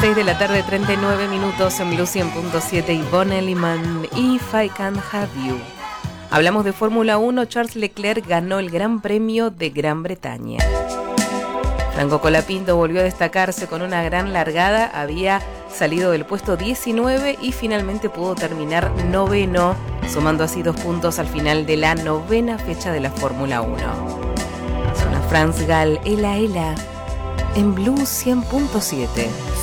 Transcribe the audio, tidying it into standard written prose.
6 de la tarde, 39 minutos en Blue 100.7. Yvonne Elliman, If I Can't Have You. Hablamos de Fórmula 1. Charles Leclerc ganó el Gran Premio de Gran Bretaña. Franco Colapinto volvió a destacarse con una gran largada. Había salido del puesto 19 y finalmente pudo terminar noveno, sumando así 2 puntos al final de la novena fecha de la Fórmula 1. Suena Franz Gall, Ela Ela, en Blue 100.7.